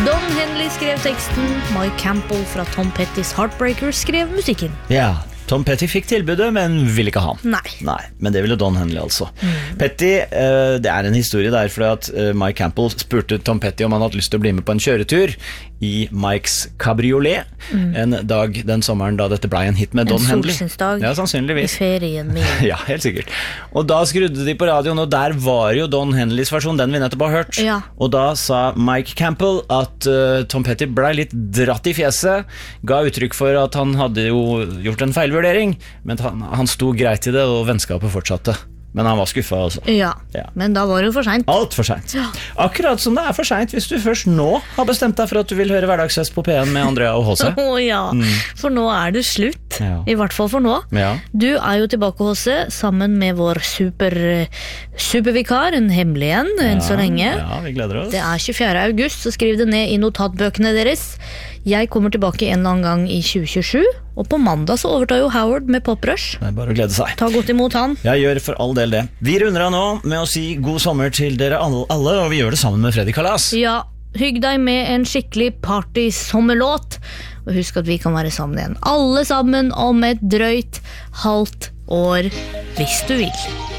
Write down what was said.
Don Henley skrev teksten, Mike Campbell fra Tom Pettys Heartbreakers skrev musikken. Ja, Tom Petty fikk tilbudet, men ville ikke ha. Nei, men det ville Don Henley altså. Petty, det en historie der, fordi at Mike Campbell spurte Tom Petty om han hadde lyst til å bli med på en kjøretur i Mikes Cabriolet, en dag den sommeren da dette ble en hit med Don Henley. En solsynsdag ja, sannsynligvis. I ferien min. Ja, helt sikkert. Og da skrudde de på radioen, og der var jo Don Henleys versjon, den vi nettopp har hørt. Ja. Og da sa Mike Campbell at Tom Petty ble litt dratt i fjeset, ga uttrykk for at han hadde jo gjort en feilvurdering, men han sto greit i det, og vennskapet fortsatte. Men han var skuffet altså. Ja, men da var det jo for sent. Alt for sent. Ja. Akkurat som det for sent hvis du først nå har bestemt deg for at du vil høre Hverdagsfest på P1 med Andrea og H.C. For nå det slutt. Ja. I hvert fall for nå. Ja. Du jo tilbake, H.C., sammen med vår supervikar, en hemmelig enn så lenge. Ja, vi gleder oss. Det 24. august, så skriv det ned i notatbøkene deres. Jeg kommer tilbake en eller annen gang i 2027, og på mandag så overtar jo Howard med Poprush. Det bare å glede seg. Ta godt imot han. Jeg gjør for all del det. Vi runder av nå med å si god sommer til dere alle, og vi gjør det sammen med Freddy Kalas. Ja, hygg deg med en skikkelig party-sommerlåt, og husk at vi kan være sammen igjen. Alle sammen om et drøyt halvt år, hvis du vil.